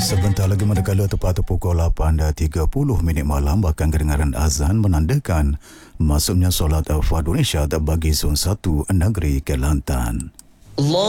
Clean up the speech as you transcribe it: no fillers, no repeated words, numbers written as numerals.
Sebentar lagi manakala tepat pukul 8.30 malam bahkan kedengaran azan menandakan masuknya solat Fardhu Isyak bagi Zon 1 Negeri Kelantan.